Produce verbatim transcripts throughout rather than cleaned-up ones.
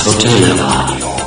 Hotelradio.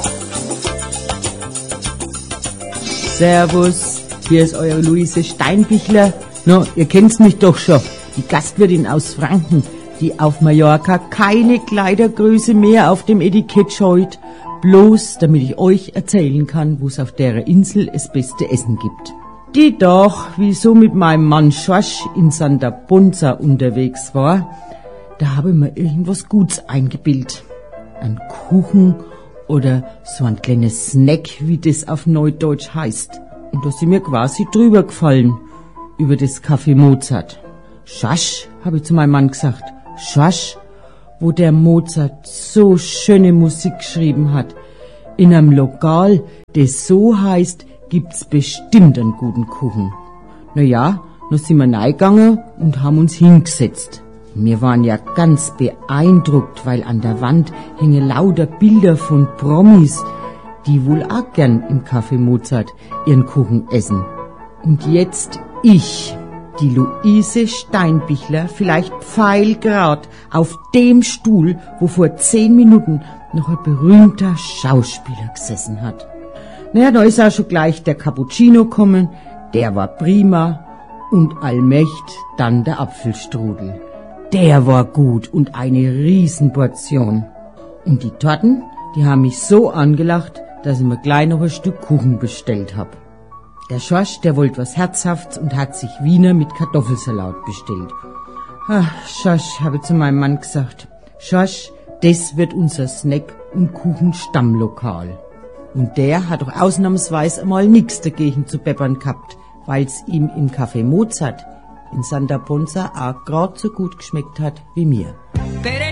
Servus, hier ist eure Luise Steinbichler. No, ihr kennt's mich doch schon, die Gastwirtin aus Franken, die auf Mallorca keine Kleidergröße mehr auf dem Etikett scheut, bloß damit ich euch erzählen kann, wo es auf der Insel das beste Essen gibt. Die doch, wie so mit meinem Mann Schorsch in Santa Ponsa unterwegs war, da habe ich mir irgendwas Gutes eingebildet. Ein Kuchen oder so ein kleines Snack, wie das auf Neudeutsch heißt. Und da sind mir quasi drüber gefallen, über das Café Mozart. Schorsch, habe ich zu meinem Mann gesagt, Schorsch, wo der Mozart so schöne Musik geschrieben hat. In einem Lokal, das so heißt, gibt's bestimmt einen guten Kuchen. Na ja, dann sind wir reingegangen und haben uns hingesetzt. Wir waren ja ganz beeindruckt, weil an der Wand hängen lauter Bilder von Promis, die wohl auch gern im Café Mozart ihren Kuchen essen. Und jetzt ich, die Luise Steinbichler, vielleicht pfeilgrad auf dem Stuhl, wo vor zehn Minuten noch ein berühmter Schauspieler gesessen hat. Naja, da ist auch schon gleich der Cappuccino gekommen, der war prima, und allmächt dann der Apfelstrudel. Der war gut und eine Riesenportion. Und die Torten, die haben mich so angelacht, dass ich mir gleich noch ein Stück Kuchen bestellt hab. Der Schorsch, der wollte was Herzhaftes und hat sich Wiener mit Kartoffelsalat bestellt. Ach, Schorsch, habe ich zu meinem Mann gesagt, Schorsch, das wird unser Snack- und Kuchenstammlokal. Und der hat doch ausnahmsweise mal nix dagegen zu peppern gehabt, weil's ihm im Café Mozart in Santa Ponsa auch grad so gut geschmeckt hat wie mir.